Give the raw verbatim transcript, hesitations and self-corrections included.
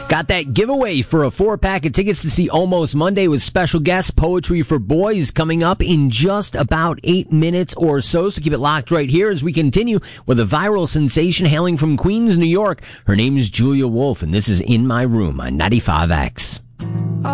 Got that giveaway for a four-pack of tickets to see Almost Monday with special guest Poetry for Boys coming up in just about eight minutes or so. So keep it locked right here as we continue with a viral sensation hailing from Queens, New York. Her name is Julia Wolf, and this is In My Room on ninety-five X.